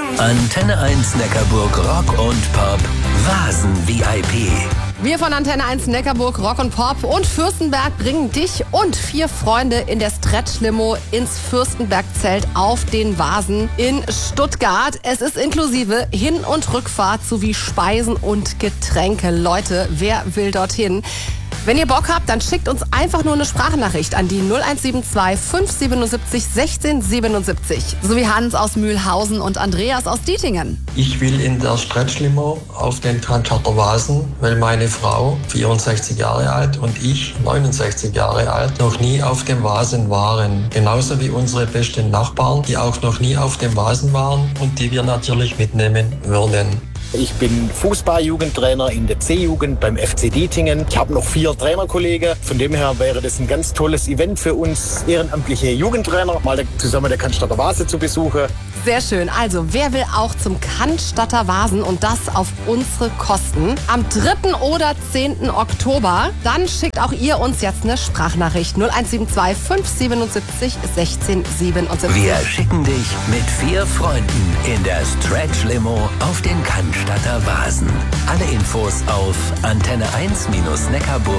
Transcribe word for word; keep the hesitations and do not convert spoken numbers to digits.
Antenne eins Neckarburg Rock und Pop Vasen V I P. Wir von Antenne eins Neckarburg Rock und Pop und Fürstenberg bringen dich und vier Freunde in der Stretch-Limo ins Fürstenberg-Zelt auf den Vasen in Stuttgart. Es ist inklusive Hin- und Rückfahrt sowie Speisen und Getränke. Leute, wer will dorthin? Wenn ihr Bock habt, dann schickt uns einfach nur eine Sprachnachricht an die null eins sieben zwei fünf sieben sieben eins sechs sieben sieben. Sowie Hans aus Mühlhausen und Andreas aus Dietingen. Ich will in der Stretch-Limo auf den Cannstatter Vasen, weil meine Frau, vierundsechzig Jahre alt, und ich, neunundsechzig Jahre alt, noch nie auf dem Vasen waren. Genauso wie unsere besten Nachbarn, die auch noch nie auf dem Vasen waren und die wir natürlich mitnehmen würden. Ich bin Fußball-Jugendtrainer in der C-Jugend beim F C Dietingen. Ich habe noch vier Trainerkollegen. Von dem her wäre das ein ganz tolles Event für uns ehrenamtliche Jugendtrainer, mal zusammen der Cannstatter Vase zu besuchen. Sehr schön. Also, wer will auch zum Cannstatter Vasen und das auf unsere Kosten? Am dritten oder zehnten Oktober, dann schickt auch ihr uns jetzt eine Sprachnachricht. null eins sieben zwei fünf sieben sieben eins sechs sieben sieben. Wir schicken dich mit vier Freunden in der Stretch-Limo auf den Cannstatter Vasen. Alle Infos auf antenne eins Neckarburg.